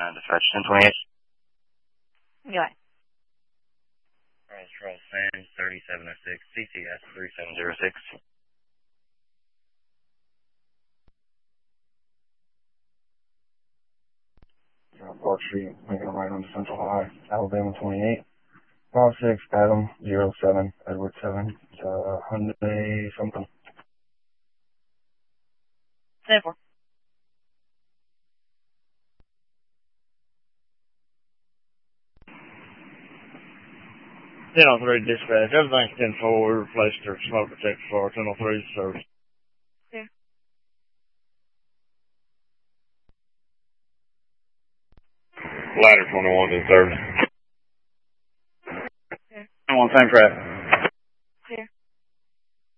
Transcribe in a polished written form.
Dispatch 1028. Go ahead. Charles Sands, 3706, CCS 3706. Park Street, making a right onto Central High, Alabama 28. 56 Adam 07 Edward 7. Hyundai something. 10-4. Ten on 3 dispatch. Everything's 10-4. We replaced our smoke detector for our 10-3 service. Yeah. Ladder 21 in service. Yeah. 21, same traffic.